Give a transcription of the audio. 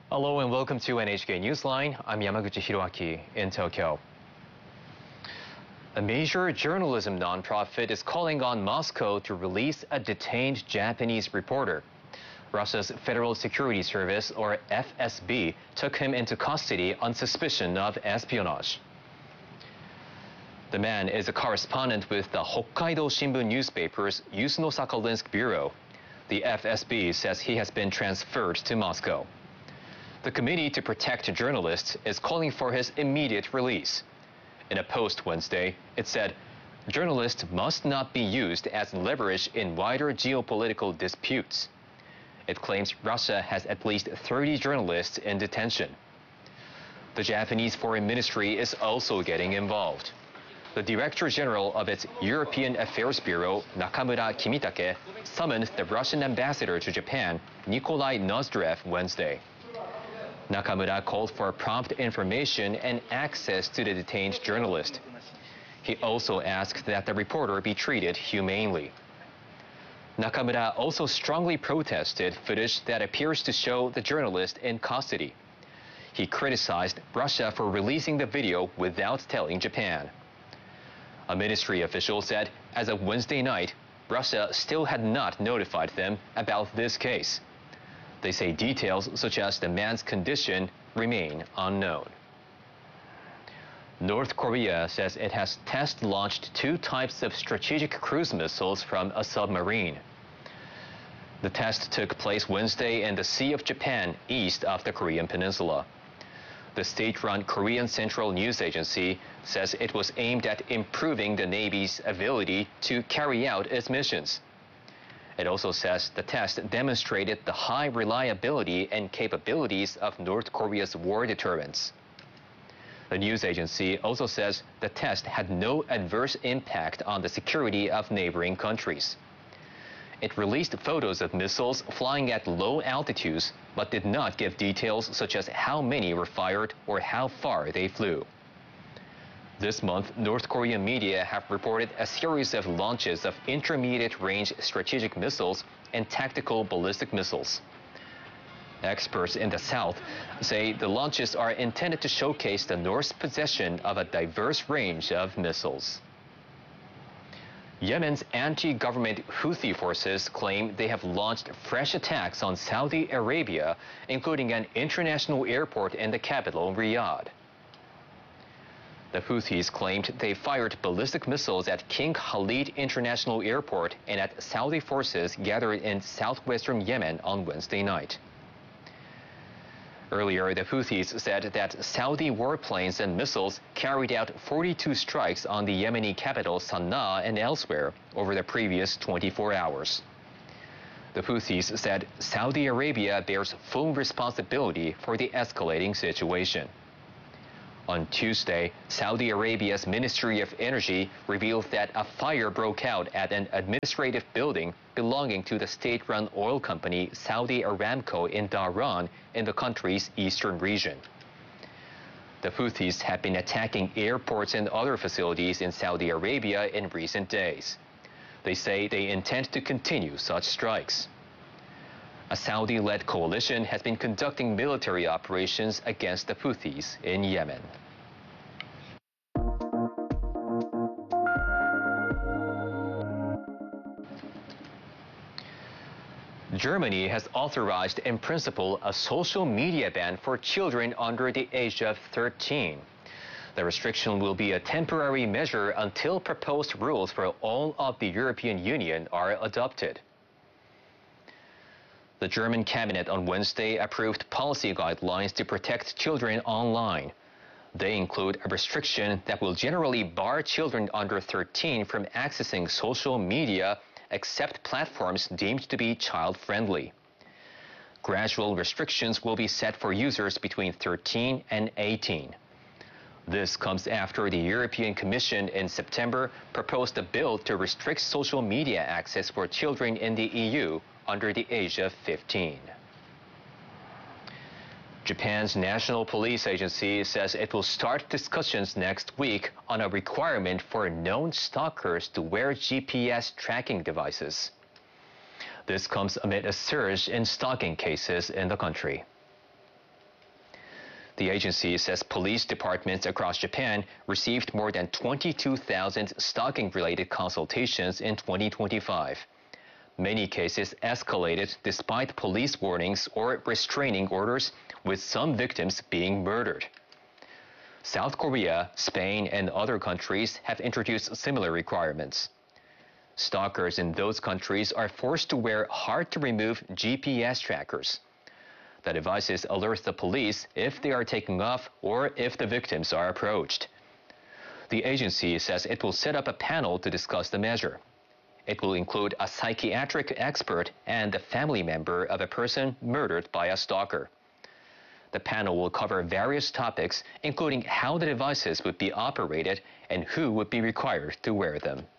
Hello and welcome to NHK Newsline. I'm Yamaguchi Hiroaki in Tokyo. A major journalism nonprofit is calling on Moscow to release a detained Japanese reporter. Russia's Federal Security Service, or FSB, took him into custody on suspicion of espionage. The man is a correspondent with the Hokkaido Shimbun newspaper's Yuzhno-Sakhalinsk bureau. The FSB says he has been transferred to Moscow. The Committee to Protect Journalists is calling for his immediate release. In a post Wednesday, it said, "Journalists must not be used as leverage in wider geopolitical disputes." It claims Russia has at least 30 journalists in detention. The Japanese Foreign Ministry is also getting involved. The Director General of its European Affairs Bureau, Nakamura Kimitake, summoned the Russian ambassador to Japan, Nikolai Nozdrev, Wednesday. Nakamura called for prompt information and access to the detained journalist. He also asked that the reporter be treated humanely. Nakamura also strongly protested footage that appears to show the journalist in custody. He criticized Russia for releasing the video without telling Japan. A ministry official said as of Wednesday night, Russia still had not notified them about this case. They say details such as the man's condition remain unknown. North Korea says it has test-launched 2 types of strategic cruise missiles from a submarine. The test took place Wednesday in the Sea of Japan, east of the Korean peninsula. The state-run Korean Central News Agency says it was aimed at improving the Navy's ability to carry out its missions. It also says the test demonstrated the high reliability and capabilities of North Korea's war deterrence. The news agency also says the test had no adverse impact on the security of neighboring countries. It released photos of missiles flying at low altitudes, but did not give details such as how many were fired or how far they flew. This month, North Korean media have reported a series of launches of intermediate-range strategic missiles and tactical ballistic missiles. Experts in the South say the launches are intended to showcase the North's possession of a diverse range of missiles. Yemen's anti-government Houthi forces claim they have launched fresh attacks on Saudi Arabia, including an international airport in the capital, Riyadh. The Houthis claimed they fired ballistic missiles at King Khalid International Airport and at Saudi forces gathered in southwestern Yemen on Wednesday night. Earlier, the Houthis said that Saudi warplanes and missiles carried out 42 strikes on the Yemeni capital Sana'a and elsewhere over the previous 24 hours. The Houthis said Saudi Arabia bears full responsibility for the escalating situation. On Tuesday, Saudi Arabia's Ministry of Energy revealed that a fire broke out at an administrative building belonging to the state-run oil company Saudi Aramco in Dhahran in the country's eastern region. The Houthis have been attacking airports and other facilities in Saudi Arabia in recent days. They say they intend to continue such strikes. A Saudi-led coalition has been conducting military operations against the Houthis in Yemen. Germany has authorized in principle a social media ban for children under the age of 13. The restriction will be a temporary measure until proposed rules for all of the European Union are adopted. The German cabinet on Wednesday approved policy guidelines to protect children online. They include a restriction that will generally bar children under 13 from accessing social media except platforms deemed to be child-friendly. Gradual restrictions will be set for users between 13 and 18. This comes after the European Commission in September proposed a bill to restrict social media access for children in the EU under the age of 15. Japan's National Police Agency says it will start discussions next week on a requirement for known stalkers to wear GPS tracking devices. This comes amid a surge in stalking cases in the country. The agency says police departments across Japan received more than 22,000 stalking-related consultations in 2025. Many cases escalated despite police warnings or restraining orders, with some victims being murdered. South Korea, Spain, and other countries have introduced similar requirements. Stalkers in those countries are forced to wear hard-to-remove GPS trackers. The devices alert the police if they are taken off or if the victims are approached. The agency says it will set up a panel to discuss the measure. It will include a psychiatric expert and a family member of a person murdered by a stalker. The panel will cover various topics, including how the devices would be operated and who would be required to wear them.